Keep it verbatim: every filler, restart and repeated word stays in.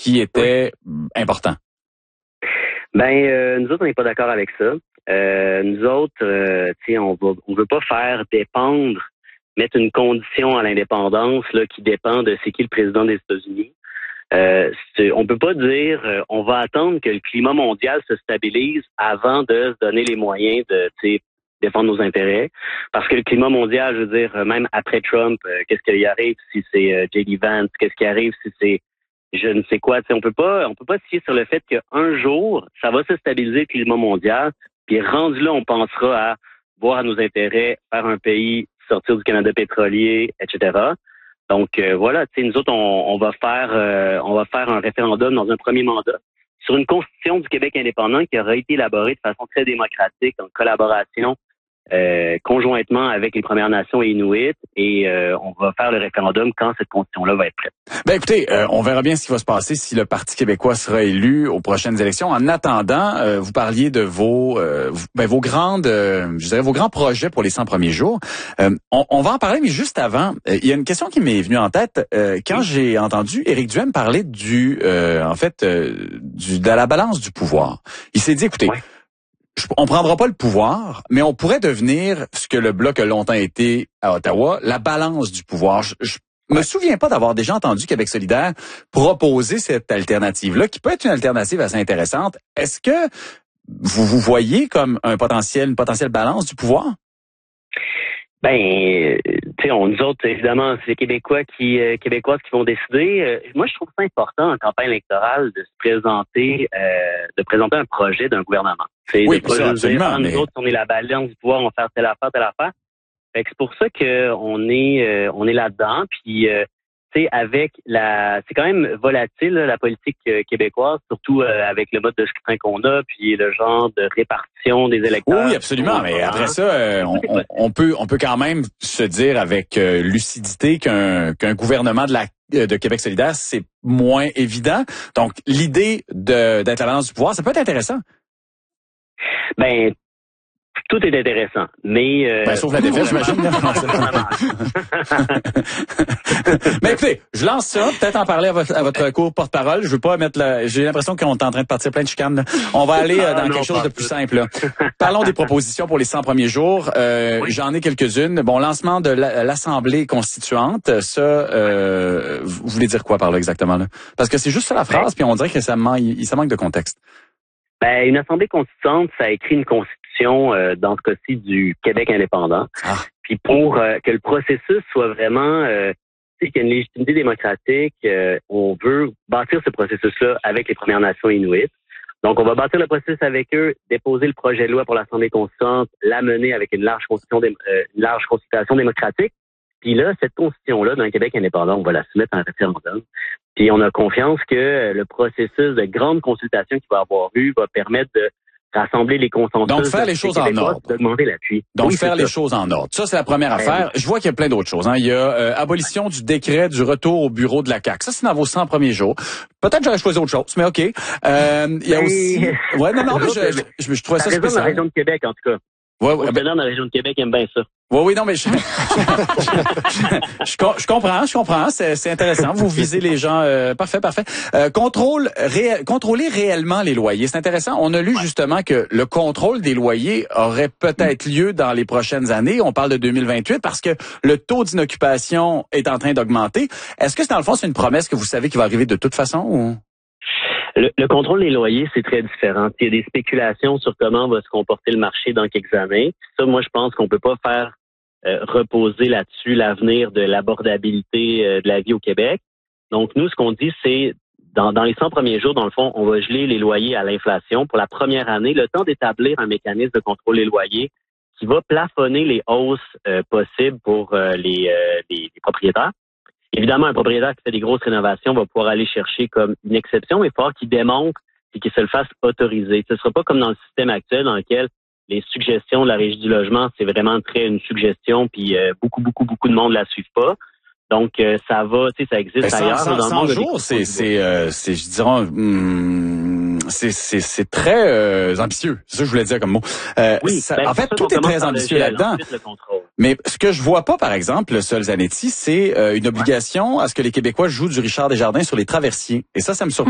qui était important? Ben, euh, nous autres, on n'est pas d'accord avec ça. Euh, nous autres, euh, tu sais, on va, on veut pas faire dépendre, mettre une condition à l'indépendance là qui dépend de c'est qui le président des États-Unis. Euh, c'est, on peut pas dire, euh, on va attendre que le climat mondial se stabilise avant de se donner les moyens de, tu sais, défendre nos intérêts. Parce que le climat mondial, je veux dire, même après Trump, euh, qu'est-ce qui arrive si c'est euh, J D Vance, qu'est-ce qui arrive si c'est je ne sais quoi. Tu sais, on peut pas, on peut pas se fier sur le fait qu'un jour, ça va se stabiliser le climat mondial, puis rendu là, on pensera à voir à nos intérêts, faire un pays, sortir du Canada pétrolier, et cetera. Donc euh, voilà, tu sais, nous autres, on, on va faire, euh, on va faire un référendum dans un premier mandat sur une constitution du Québec indépendant qui aura été élaborée de façon très démocratique en collaboration Euh, conjointement avec les Premières Nations et Inuits, et euh, on va faire le référendum quand cette constitution-là va être prête. Ben écoutez, euh, on verra bien ce qui va se passer si le Parti québécois sera élu aux prochaines élections. En attendant, euh, vous parliez de vos euh, ben, vos grandes, euh, je dirais vos grands projets pour les cent premiers jours. Euh, on, on va en parler, mais juste avant, euh, il y a une question qui m'est venue en tête euh, quand j'ai entendu Éric Duhaime parler du, euh, en fait, euh, du, de la balance du pouvoir. Il s'est dit, écoutez. Ouais. On prendra pas le pouvoir, mais on pourrait devenir ce que le Bloc a longtemps été à Ottawa, la balance du pouvoir. Je, je me souviens pas d'avoir déjà entendu Québec solidaire proposer cette alternative-là, qui peut être une alternative assez intéressante. Est-ce que vous vous voyez comme un potentiel, une potentielle balance du pouvoir? Ben, tu sais, on nous autres, évidemment, c'est les Québécois qui, euh, Québécoises qui vont décider. Euh, moi, je trouve ça important en campagne électorale de se présenter, euh, de présenter un projet d'un gouvernement. C'est oui, de pas ça, absolument. Dire, ah, mais... nous autres, on est la balance du pouvoir, on va faire telle affaire, telle affaire. Fait que c'est pour ça que on est, euh, on est là-dedans. Puis, euh, tu sais, avec la, c'est quand même volatile là, la politique euh, québécoise, surtout euh, avec le mode de scrutin qu'on a, puis le genre de répartition des électeurs. Oui, absolument. Mais après ça, euh, on, on, on peut, on peut quand même se dire avec euh, lucidité qu'un, qu'un gouvernement de la de Québec solidaire, c'est moins évident. Donc, l'idée de d'être la balance du pouvoir, ça peut être intéressant. Ben, tout est intéressant, mais... Euh, ben, sauf la défaite, j'imagine. Mais écoutez, je lance ça, peut-être en parler à votre, à votre cours porte-parole. Je veux pas mettre la... J'ai l'impression qu'on est en train de partir plein de chicanes. Là. On va aller euh, dans ah, quelque non, chose de plus simple. Là. Parlons des propositions pour les cent premiers jours. Euh, oui. J'en ai quelques-unes. Bon, lancement de la, l'Assemblée constituante, ça, euh, vous voulez dire quoi par là exactement? Là? Parce que c'est juste ça la phrase, puis on dirait que ça manque, ça manque de contexte. Ben, une Assemblée constituante, ça écrit une constitution, euh, dans ce cas-ci, du Québec indépendant. Ah. Puis pour euh, que le processus soit vraiment, euh, tu sais, qu'il y a une légitimité démocratique, euh, on veut bâtir ce processus-là avec les Premières Nations Inuits. Donc, on va bâtir le processus avec eux, déposer le projet de loi pour l'Assemblée constituante, l'amener avec une large constitution, dé- euh, une large consultation démocratique. Puis là, cette constitution-là, d'un Québec indépendant, on va la soumettre en référendum. Puis on a confiance que le processus de grande consultation qui va avoir eu va permettre de rassembler les consensus. Donc, faire les choses en ordre. D'augmenter l'appui. Donc, oui, faire les ça. choses en ordre. Ça, c'est la première ouais, affaire. Oui. Je vois qu'il y a plein d'autres choses. Hein. Il y a euh, abolition du décret du retour au bureau de la C A Q. Ça, c'est dans vos cent premiers jours. Peut-être que j'aurais choisi autre chose, mais OK. Euh, il y a aussi... Ouais, non, non, mais je, je, je, je trouvais ça spécial. Dans la région de Québec, en tout cas. Ouais, ouais, ben, dans la région de Québec, aime bien ça. Oui, oui, non, mais je, je, je, je, je comprends, je comprends, c'est, c'est intéressant. Vous visez les gens, euh, parfait, parfait. Euh, contrôle, ré, contrôler réellement les loyers, c'est intéressant. On a lu ouais. justement que le contrôle des loyers aurait peut-être lieu dans les prochaines années. On parle de deux mille vingt-huit parce que le taux d'inoccupation est en train d'augmenter. Est-ce que, dans le fond, c'est une promesse que vous savez qui va arriver de toute façon ou? Le, le contrôle des loyers, c'est très différent. Il y a des spéculations sur comment va se comporter le marché dans quelques années. Ça, moi, je pense qu'on peut pas faire euh, reposer là-dessus l'avenir de l'abordabilité euh, de la vie au Québec. Donc, nous, ce qu'on dit, c'est dans, dans les cent premiers jours, dans le fond, on va geler les loyers à l'inflation pour la première année, le temps d'établir un mécanisme de contrôle des loyers qui va plafonner les hausses euh, possibles pour euh, les, euh, les, les propriétaires. Évidemment, un propriétaire qui fait des grosses rénovations va pouvoir aller chercher comme une exception, mais il faut qu'il démontre et qu'il se le fasse autoriser. Ce ne sera pas comme dans le système actuel dans lequel les suggestions de la Régie du logement, c'est vraiment très une suggestion, puis euh, beaucoup, beaucoup, beaucoup de monde ne la suivent pas. Donc, euh, ça va, tu sais, ça existe cent, ailleurs. cent, dans le monde, cent jours, c'est, c'est, euh, c'est, je dirais, hum, c'est, c'est, c'est très euh, ambitieux. C'est ça que je voulais dire comme mot. Euh, oui, ça, ben, en fait, tout est très ambitieux là-dedans. Mais ce que je vois pas, par exemple, Sol Zanetti, c'est euh, une obligation à ce que les Québécois jouent du Richard Desjardins sur les traversiers. Et ça, ça me surprend.